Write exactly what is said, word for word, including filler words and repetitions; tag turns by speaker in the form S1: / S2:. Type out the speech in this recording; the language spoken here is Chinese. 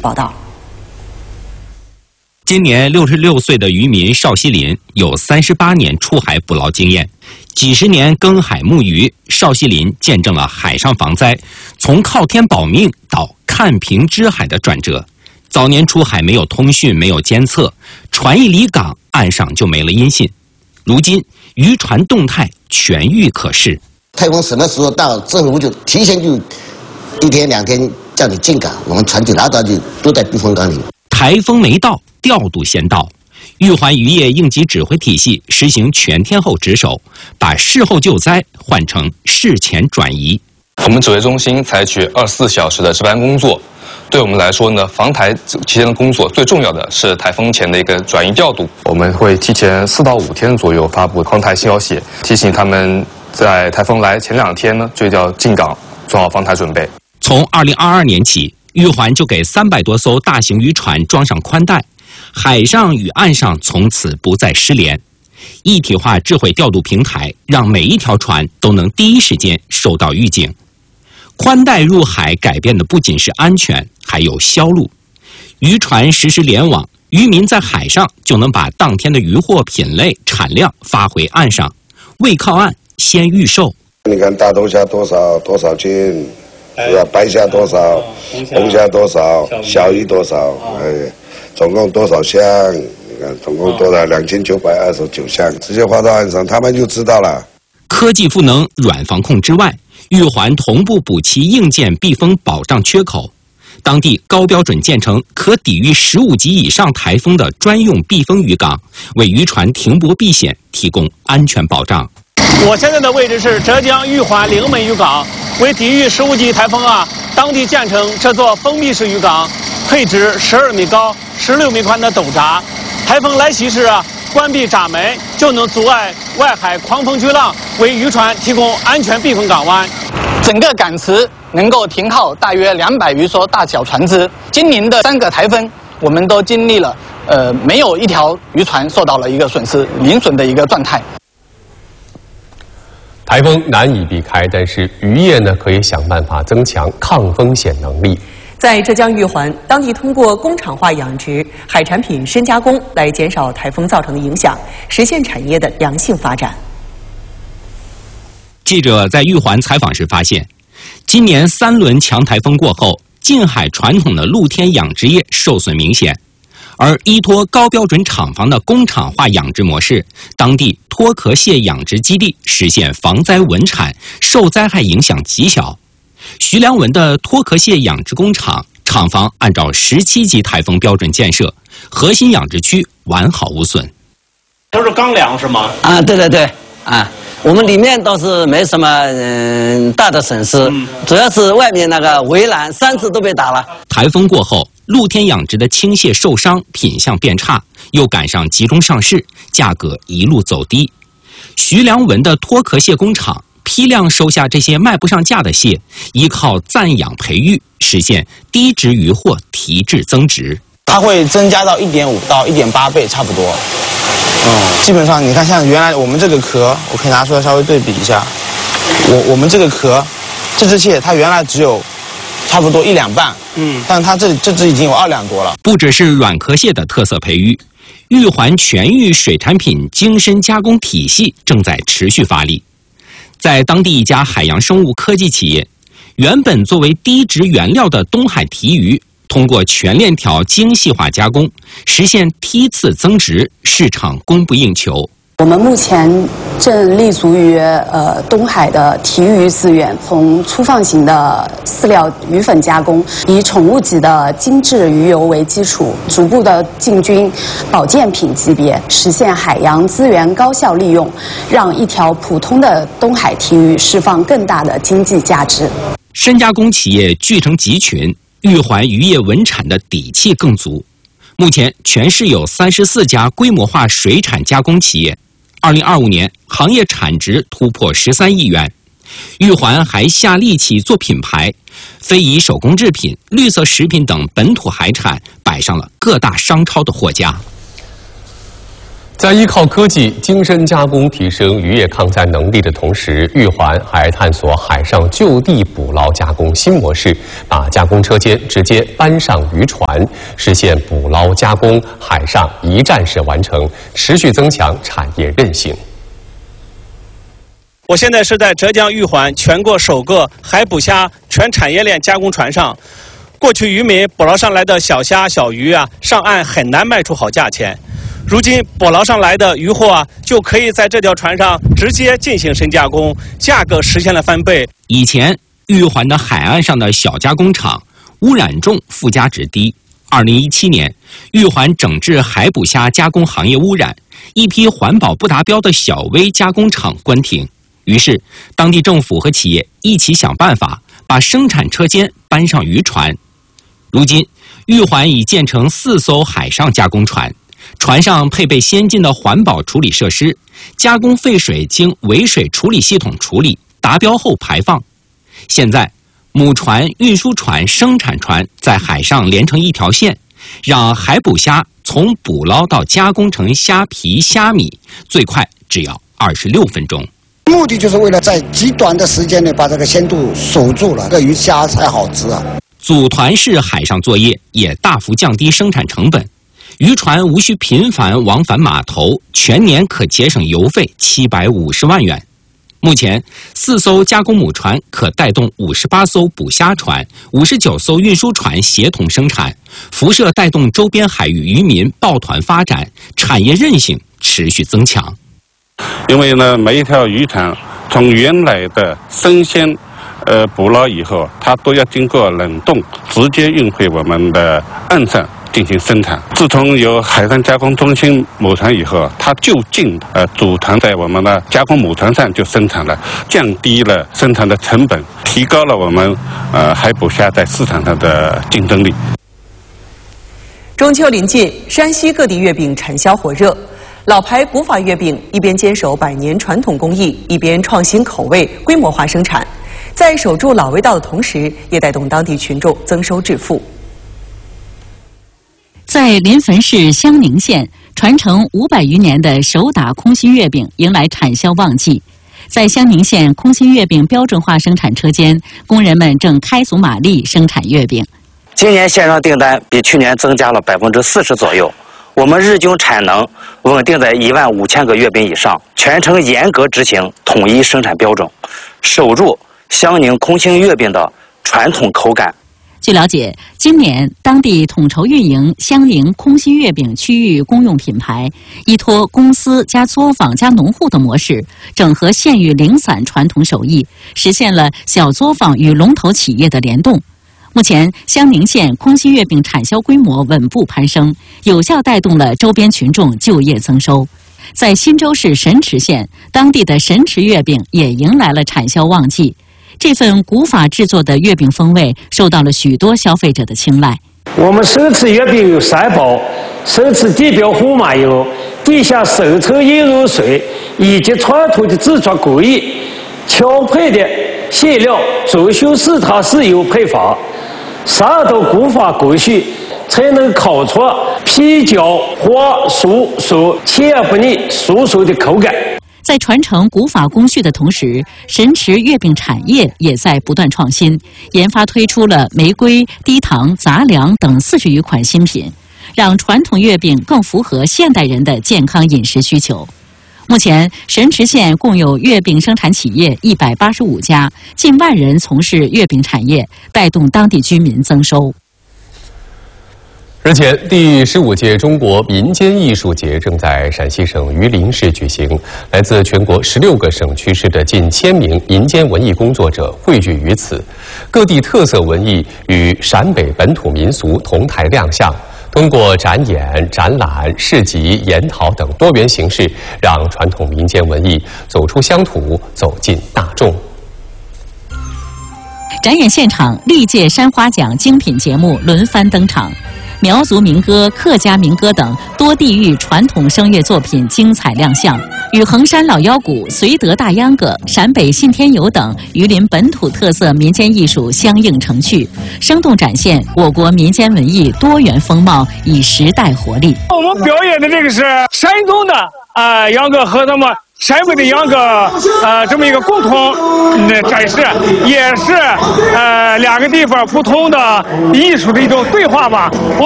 S1: 报道。
S2: 今年六十六岁的渔民邵锡林有三十八年出海捕捞经验，几十年耕海牧渔，邵锡林见证了海上防灾从靠天保命到看平知海的转折。早年出海没有通讯，没有监测，船一离港，岸上就没了音信。如今渔船动态全域可视。
S3: 台风什么时候到，政府就提前就一天两天叫你进港，我们船就老早就都在避风港里。
S2: 台风没到，调度先到。玉环渔业应急指挥体系实行全天候值守，把事后救灾换成事前转移。
S4: 我们指挥中心采取二十四小时的值班工作。对我们来说呢，防台期间的工作最重要的是台风前的一个转移调度。我们会提前四到五天左右发布防台信号写，提醒他们在台风来前两天呢就要进港，做好防台准备。
S2: 从二零二二年起，玉环就给三百多艘大型渔船装上宽带，海上与岸上从此不再失联。一体化智慧调度平台让每一条船都能第一时间收到预警。宽带入海改变的不仅是安全，还有销路。渔船实时联网，渔民在海上就能把当天的渔获品类、产量发回岸上，未靠岸先预售。
S5: 你看大头虾多少多少斤，是吧？白虾多少，红虾多少，小鱼多少，哎，总共多少箱？你看总共多少？两千九百二十九箱，直接发到岸上，他们就知道了。
S2: 科技赋能、软防控之外，玉环同步补齐硬件避风保障缺口。当地高标准建成可抵御十五级以上台风的专用避风渔港，为渔船停泊避险提供安全保障。
S6: 我现在的位置是浙江玉环灵门渔港，为抵御十五级台风啊，当地建成这座封闭式渔港，配置十二米高、十六米宽的陡闸。台风来袭时啊，关闭闸门就能阻碍外海狂风巨浪，为渔船提供安全避风港湾。
S7: 整个港池能够停靠大约两百余艘大小船只。今年的三个台风，我们都经历了，呃，没有一条渔船受到了一个损失，零损的一个状态。
S8: 台风难以避开，但是渔业呢可以想办法增强抗风险能力。
S1: 在浙江玉环，当地通过工厂化养殖、海产品深加工来减少台风造成的影响，实现产业的良性发展。
S2: 记者在玉环采访时发现，今年三轮强台风过后，近海传统的露天养殖业受损明显，而依托高标准厂房的工厂化养殖模式，当地脱壳蟹养殖基地实现防灾稳产，受灾害影响极小。徐良文的脱壳蟹养殖工厂厂房按照十七级台风标准建设，核心养殖区完好无损。
S6: 都是钢梁是吗？
S9: 啊，对对对，啊，我们里面倒是没什么嗯大的损失，嗯、主要是外面那个围栏三次都被打了。
S2: 台风过后，露天养殖的青蟹受伤，品相变差，又赶上集中上市，价格一路走低。徐良文的脱壳蟹工厂批量收下这些卖不上价的蟹，依靠暂养培育，实现低值渔获提质增值。
S10: 它会增加到一点五到一点八倍，差不多。嗯，基本上你看，像原来我们这个壳，我可以拿出来稍微对比一下。我我们这个壳，这只蟹它原来只有差不多一两半，嗯，但它这这只已经有二两多了。
S2: 不只是软壳蟹的特色培育，玉环全域水产品精深加工体系正在持续发力。在当地一家海洋生物科技企业，原本作为低值原料的东海提鱼，通过全链条精细化加工，实现梯次增值，市场供不应求。
S11: 我们目前正立足于呃东海的提鱼资源，从粗放型的饲料鱼粉加工，以宠物级的精致鱼油为基础，逐步的进军保健品级别，实现海洋资源高效利用，让一条普通的东海提鱼释放更大的经济价值。
S2: 深加工企业聚成集群，玉环渔业稳产的底气更足。目前全市有三十四家规模化水产加工企业。二零二五年，行业产值突破十三亿元。玉环还下力气做品牌，非遗手工制品、绿色食品等本土海产摆上了各大商超的货架。
S8: 在依靠科技精深加工提升渔业抗灾能力的同时，玉环还探索海上就地捕捞加工新模式，把加工车间直接搬上渔船，实现捕捞加工海上一站式完成，持续增强产业韧性。
S6: 我现在是在浙江玉环全国首个海捕虾全产业链加工船上。过去渔民捕捞上来的小虾、小鱼啊，上岸很难卖出好价钱。如今捕捞上来的渔获啊，就可以在这条船上直接进行深加工，价格实现了翻倍。
S2: 以前玉环的海岸上的小加工厂污染重、附加值低。二零一七年，玉环整治海捕虾加工行业污染，一批环保不达标的小微加工厂关停。于是，当地政府和企业一起想办法，把生产车间搬上渔船。如今，玉环已建成四艘海上加工船。船上配备先进的环保处理设施，加工废水经尾水处理系统处理，达标后排放。现在，母船、运输船、生产船在海上连成一条线，让海捕虾从捕捞到加工成虾皮、虾米，最快只要二十六分钟。
S12: 目的就是为了在极短的时间内把这个鲜度守住了，这鱼虾才好吃啊。
S2: 组团式海上作业也大幅降低生产成本。渔船无需频繁往返码头，全年可节省油费七百五十万元。目前，四艘加工母船可带动五十八艘捕虾船、五十九艘运输船协同生产，辐射带动周边海域渔民抱团发展，产业韧性持续增强。
S13: 因为呢，每一条渔船从原来的生鲜呃捕捞以后，它都要经过冷冻，直接运回我们的岸上进行生产。自从有海上加工中心母船以后，它就近呃组团在我们的加工母船上就生产了，降低了生产的成本，提高了我们呃海捕虾在市场上的竞争力。
S1: 中秋临近，山西各地月饼产销火热。老牌古法月饼一边坚守百年传统工艺，一边创新口味，规模化生产，在守住老味道的同时，也带动当地群众增收致富。
S14: 在临汾市襄宁县，传承五百余年的手打空心月饼迎来产销旺季。在襄宁县空心月饼标准化生产车间，工人们正开足马力生产月饼。
S15: 今年线上订单比去年增加了百分之四十左右。我们日均产能稳定在一万五千个月饼以上，全程严格执行统一生产标准，守住襄宁空心月饼的传统口感。
S14: 据了解，今年当地统筹运营襄宁空心月饼区域公用品牌，依托公司加作坊加农户的模式，整合县域零散传统手艺，实现了小作坊与龙头企业的联动。目前，襄宁县空心月饼产销规模稳步攀升，有效带动了周边群众就业增收。在忻州市神池县，当地的神池月饼也迎来了产销旺季。这份古法制作的月饼风味受到了许多消费者的青睐。
S16: 我们手持月饼有三包：手持地标胡麻油、地下手抽椰肉碎，以及传统的制作工艺、巧配的馅料、装修四塔豉油配法。三道古法工序才能烤出皮焦滑酥酥、甜而不腻、酥酥的口感。
S14: 在传承古法工序的同时，神池月饼产业也在不断创新，研发推出了玫瑰、低糖、杂粮等四十余款新品，让传统月饼更符合现代人的健康饮食需求。目前，神池县共有月饼生产企业一百八十五家，近万人从事月饼产业，带动当地居民增收。
S8: 日前，第十五届中国民间艺术节正在陕西省榆林市举行，来自全国十六个省区市的近千名民间文艺工作者汇聚于此，各地特色文艺与陕北本土民俗同台亮相。通过展演、展览、市集、研讨等多元形式，让传统民间文艺走出乡土，走进大众。
S14: 展演现场，历届山花奖精品节目轮番登场，苗族民歌、客家民歌等多地域传统声乐作品精彩亮相， 与衡山老腰鼓、绥德大秧歌、陕北信天游等榆林本土特色民间艺术相映成趣，生动展现我国民间文艺多元风貌与时代活力。
S6: 我们表演的这个是山东的啊秧歌和咱们陕北的秧歌，呃，这么一个共同的展示，也是呃两个地方不同的艺术的一种对话吧。